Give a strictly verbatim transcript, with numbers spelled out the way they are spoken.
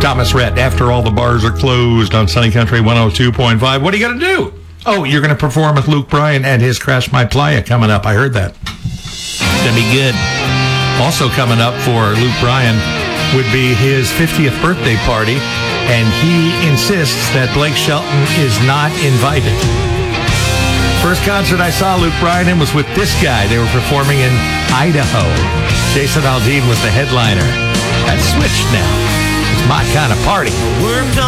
Thomas Rhett, after all the bars are closed on Sunny Country one oh two point five. What are you going to do? Oh, you're going to perform with Luke Bryan at his Crash My Playa coming up. I heard that. It's going to be good. Also coming up for Luke Bryan would be his fiftieth birthday party, and he insists that Blake Shelton is not invited. First concert I saw Luke Bryan in was with this guy. They were performing in Idaho. Jason Aldean was the headliner. That's switched now. It's my kind of party.